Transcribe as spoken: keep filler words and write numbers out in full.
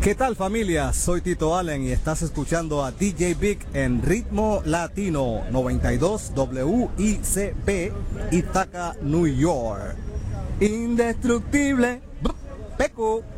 ¿Qué tal, familia? Soy Tito Allen y estás escuchando a D J Big en Ritmo Latino noventa y dos W I C P, Ithaca, New York. Indestructible. Peco.